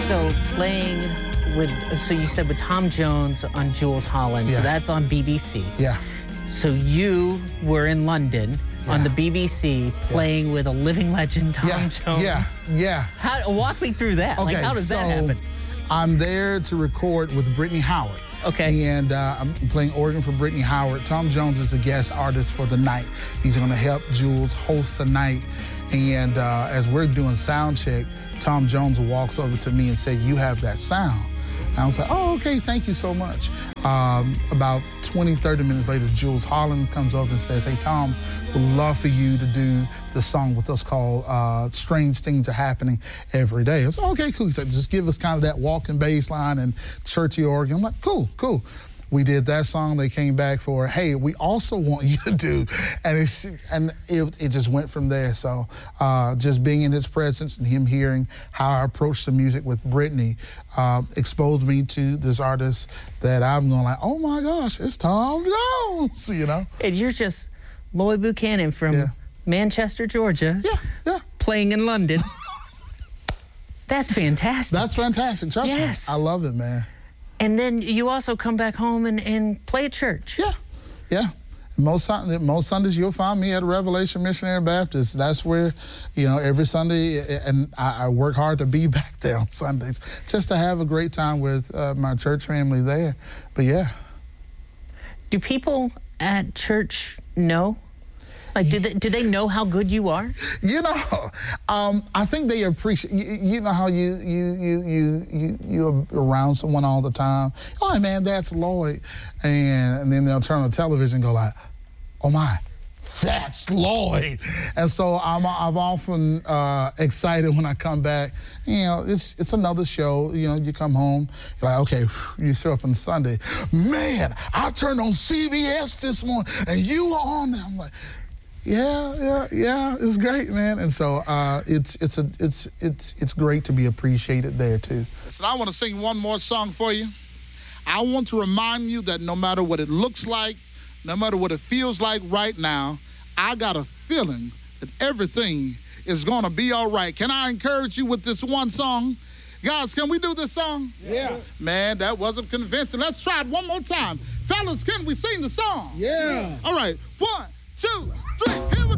So playing with, so you said with Tom Jones on Jools Holland, so that's on BBC. Yeah. So you were in London on the BBC playing with a living legend, Tom Jones. Yeah. Walk me through that. Okay, Like, how does that happen? I'm there to record with Brittany Howard. Okay. And I'm playing organ for Brittany Howard. Tom Jones is a guest artist for the night. He's going to help Jools host the night. And as we're doing sound check, Tom Jones walks over to me and said, "You have that sound." And I was like, "Oh, okay, thank you so much." About 20, 30 minutes later, Jools Holland comes over and says, "Hey, Tom, we'd love for you to do the song with us called Strange Things Are Happening Every Day." I was like, "Okay, cool." He said, "Just give us kind of that walking bass line and churchy organ." I'm like, cool. We did that song. They came back for, "Hey, we also want you to do," and it just went from there. So just being in his presence and him hearing how I approached the music with Brittany exposed me to this artist that I'm going like, "Oh my gosh, it's Tom Jones," you know? And you're just Lloyd Buchanan from Manchester, Georgia, playing in London. That's fantastic. That's fantastic. Trust me. I love it, man. And then you also come back home and play at church. Yeah. Most Sundays you'll find me at Revelation Missionary Baptist. That's where, every Sunday, and I work hard to be back there on Sundays, just to have a great time with my church family there. But yeah. Do people at church know? Like, do they know how good you are? I think they appreciate. You know how you're around someone all the time. "Oh man, that's Lloyd," and then they'll turn on the television and go like, "Oh my, that's Lloyd." And so I'm often excited when I come back. It's another show. You come home, you're like, okay, you show up on Sunday. "Man, I turned on CBS this morning and you were on there." I'm like, Yeah, it's great, man. And so it's great to be appreciated there too. So I want to sing one more song for you. I want to remind you that no matter what it looks like, no matter what it feels like right now, I got a feeling that everything is gonna be all right. Can I encourage you with this one song? Guys, can we do this song? Yeah. Man, that wasn't convincing. Let's try it one more time. Fellas, can we sing the song? Yeah. All right, 1, 2, 3, here we go.